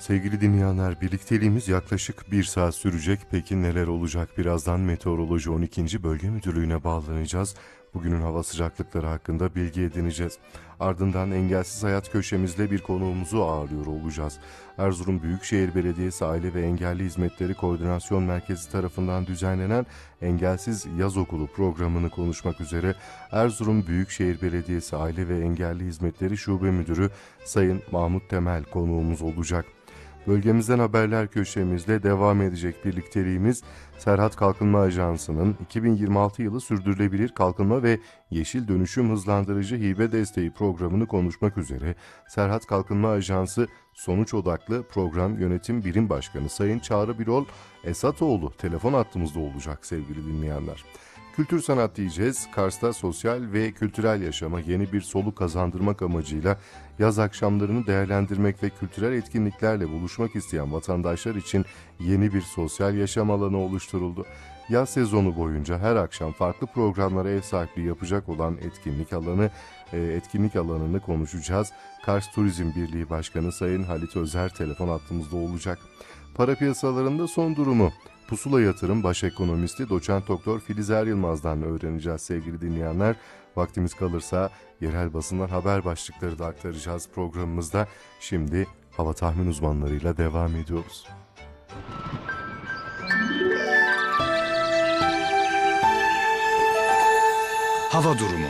Sevgili dinleyenler, birlikteliğimiz yaklaşık 1 saat sürecek. Peki neler olacak? Birazdan Meteoroloji 12. Bölge Müdürlüğü'ne bağlanacağız. Bugünün hava sıcaklıkları hakkında bilgi edineceğiz. Ardından Engelsiz Hayat köşemizde bir konuğumuzu ağırlıyor olacağız. Erzurum Büyükşehir Belediyesi Aile ve Engelli Hizmetleri Koordinasyon Merkezi tarafından düzenlenen Engelsiz Yaz Okulu programını konuşmak üzere Erzurum Büyükşehir Belediyesi Aile ve Engelli Hizmetleri Şube Müdürü Sayın Mahmut Temel konuğumuz olacak. Bölgemizden haberler köşemizde devam edecek birlikteliğimiz Serhat Kalkınma Ajansı'nın 2026 yılı sürdürülebilir kalkınma ve yeşil dönüşüm hızlandırıcı hibe desteği programını konuşmak üzere Serhat Kalkınma Ajansı Sonuç Odaklı Program Yönetim Birim Başkanı Sayın Çağrı Birol Esatoğlu telefon hattımızda olacak sevgili dinleyenler. Kültür sanat diyeceğiz. Kars'ta sosyal ve kültürel yaşama yeni bir soluk kazandırmak amacıyla yaz akşamlarını değerlendirmek ve kültürel etkinliklerle buluşmak isteyen vatandaşlar için yeni bir sosyal yaşam alanı oluşturuldu. Yaz sezonu boyunca her akşam farklı programlara ev sahipliği yapacak olan etkinlik alanını konuşacağız. Kars Turizm Birliği Başkanı Sayın Halit Özer telefon hattımızda olacak. Para piyasalarında son durumu Pusula Yatırım Baş Ekonomisti Doçent Doktor Filiz Er Yılmaz'dan öğreneceğiz sevgili dinleyenler. Vaktimiz kalırsa yerel basından haber başlıkları da aktaracağız programımızda. Şimdi hava tahmin uzmanlarıyla devam ediyoruz. Hava durumu.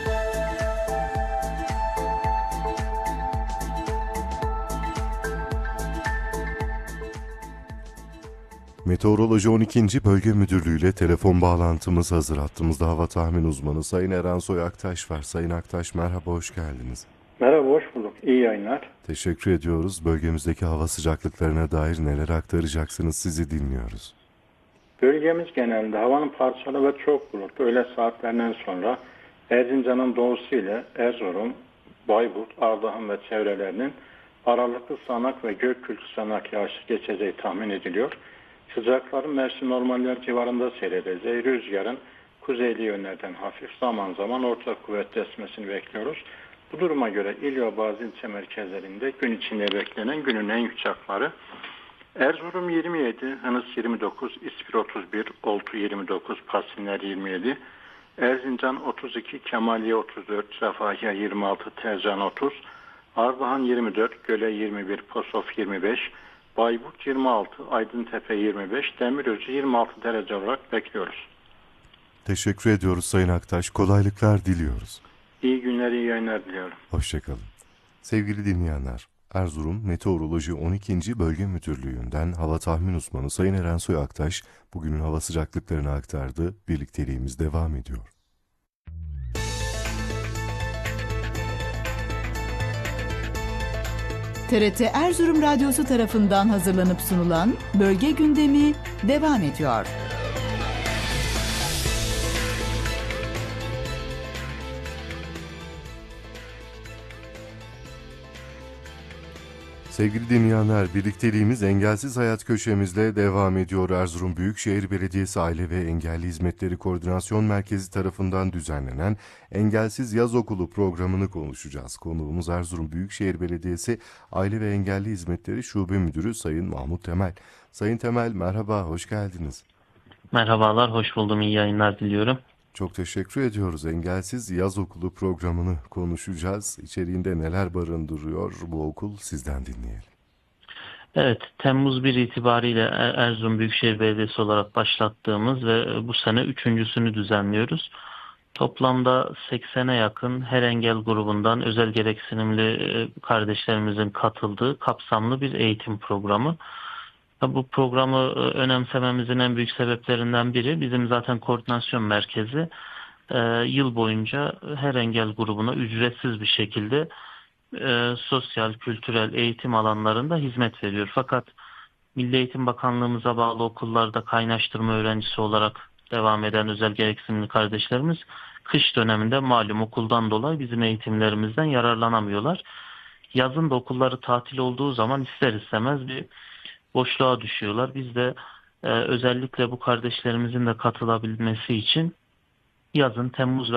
Meteoroloji 12. Bölge Müdürlüğü ile telefon bağlantımız hazır. Hattımızda hava tahmin uzmanı Sayın Erensoy Aktaş var. Sayın Aktaş merhaba, hoş geldiniz. Merhaba, hoş bulduk. İyi yayınlar. Teşekkür ediyoruz. Bölgemizdeki hava sıcaklıklarına dair neler aktaracaksınız, sizi dinliyoruz. Bölgemiz genelinde havanın parçalı ve çok bulutlu öğle saatlerinden sonra Erzincan'ın doğusu ile Erzurum, Bayburt, Ardahan ve çevrelerinin aralıklı sağanak ve gök gürültülü sağanak yağışı geçeceği tahmin ediliyor. Sıcakların mevsim normaller civarında seyredeceği, rüzgarın kuzeyli yönlerden hafif zaman zaman orta kuvvetli esmesini bekliyoruz. Bu duruma göre il ve bazı ilçe merkezlerinde gün içinde beklenen günün en yüksekleri Erzurum 27, Hınıs 29, İspir 31, Oltu 29, Pasinler 27, Erzincan 32, Kemaliye 34, Refahiye 26, Tercan 30, Ardahan 24, Göle 21, Posof 25, Bayburt 26, Aydıntepe 25, Demirözü 26 derece olarak bekliyoruz. Teşekkür ediyoruz Sayın Aktaş. Kolaylıklar diliyoruz. İyi günler, iyi yayınlar diliyorum. Hoşçakalın. Sevgili dinleyenler, Erzurum Meteoroloji 12. Bölge Müdürlüğü'nden hava tahmin uzmanı Sayın Erensoy Aktaş bugünün hava sıcaklıklarını aktardı. Birlikteliğimiz devam ediyor. TRT Erzurum Radyosu tarafından hazırlanıp sunulan Bölge Gündemi devam ediyor. Sevgili dinleyenler, birlikteliğimiz Engelsiz Hayat köşemizle devam ediyor. Erzurum Büyükşehir Belediyesi Aile ve Engelli Hizmetleri Koordinasyon Merkezi tarafından düzenlenen Engelsiz Yaz Okulu programını konuşacağız. Konuğumuz Erzurum Büyükşehir Belediyesi Aile ve Engelli Hizmetleri Şube Müdürü Sayın Mahmut Temel. Sayın Temel merhaba, hoş geldiniz. Merhabalar, hoş buldum. İyi yayınlar diliyorum. Çok teşekkür ediyoruz. Engelsiz Yaz Okulu programını konuşacağız. İçeriğinde neler barındırıyor bu okul, sizden dinleyelim. Evet, Temmuz 1 itibariyle Erzurum Büyükşehir Belediyesi olarak başlattığımız ve bu sene üçüncüsünü düzenliyoruz. Toplamda 80'e yakın her engel grubundan özel gereksinimli kardeşlerimizin katıldığı kapsamlı bir eğitim programı. Bu programı önemsememizin en büyük sebeplerinden biri bizim zaten koordinasyon merkezi yıl boyunca her engel grubuna ücretsiz bir şekilde sosyal, kültürel eğitim alanlarında hizmet veriyor. Fakat Milli Eğitim Bakanlığımıza bağlı okullarda kaynaştırma öğrencisi olarak devam eden özel gereksinimli kardeşlerimiz kış döneminde malum okuldan dolayı bizim eğitimlerimizden yararlanamıyorlar. Yazın da okulları tatil olduğu zaman ister istemez bir boşluğa düşüyorlar. Biz de özellikle bu kardeşlerimizin de katılabilmesi için yazın Temmuz ve